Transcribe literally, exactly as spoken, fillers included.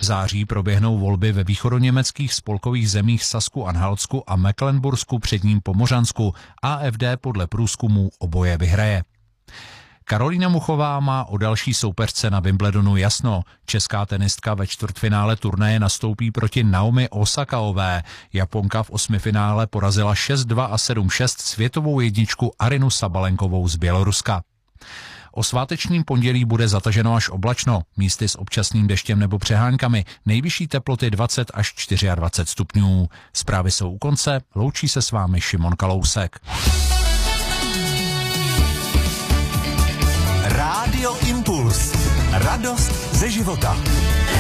září proběhnou volby ve východoněmeckých spolkových zemích Sasku-Anhaltsku a Mecklenbursku předním Pomořansku. A F D podle průzkumů oboje vyhraje. Karolína Muchová má o další soupeřce na Wimbledonu jasno. Česká tenistka ve čtvrtfinále turnaje nastoupí proti Naomi Osakaové. Japonka v osmifinále porazila šest dva a sedm šest světovou jedničku Arinu Sabalenkovou z Běloruska. O svátečním pondělí bude zataženo až oblačno, místy s občasným deštěm nebo přeháňkami, nejvyšší teploty dvacet až dvacet čtyři stupňů. Zprávy jsou u konce, loučí se s vámi Šimon Kalousek. Rádio Impuls. Radost ze života.